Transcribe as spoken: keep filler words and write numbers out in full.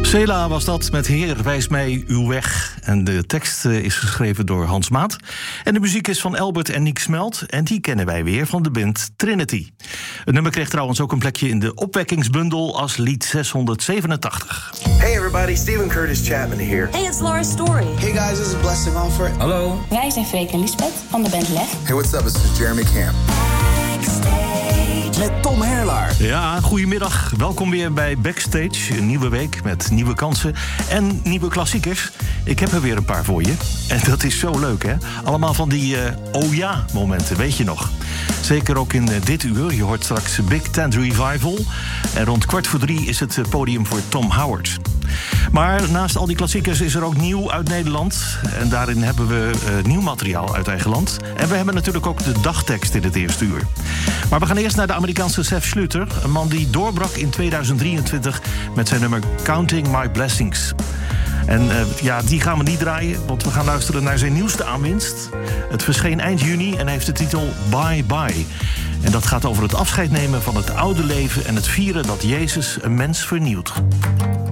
Sela was dat met Heer, wijs mij uw weg. En de tekst is geschreven door Hans Maat. En de muziek is van Albert en Nick Smelt. En die kennen wij weer van de band Trinity. Het nummer kreeg trouwens ook een plekje in de opwekkingsbundel als lied zeshonderdzevenentachtig. Hey everybody, Stephen Curtis Chapman here. Hey, it's Laura Story. Hey guys, this is Blessing Alford. Hallo. Wij zijn Freek en Lisbeth van de band Lef. Hey, what's up? This is Jeremy Camp. Met Tom Herlaar. Ja, goedemiddag. Welkom weer bij Backstage. Een nieuwe week met nieuwe kansen en nieuwe klassiekers. Ik heb er weer een paar voor je. En dat is zo leuk, hè? Allemaal van die uh, oh ja momenten, weet je nog. Zeker ook in uh, dit uur. Je hoort straks Big Tent Revival. En rond kwart voor drie is het uh, podium voor Tom Howard. Maar naast al die klassiekers is er ook nieuw uit Nederland. En daarin hebben we uh, nieuw materiaal uit eigen land. En we hebben natuurlijk ook de dagtekst in het eerste uur. Maar we gaan eerst naar de Amerikaanse Seth Schluter. Een man die doorbrak in tweeduizend drieëntwintig met zijn nummer Counting My Blessings. En uh, ja, die gaan we niet draaien, want we gaan luisteren naar zijn nieuwste aanwinst. Het verscheen eind juni en heeft de titel Bye Bye. En dat gaat over het afscheid nemen van het oude leven en het vieren dat Jezus een mens vernieuwt.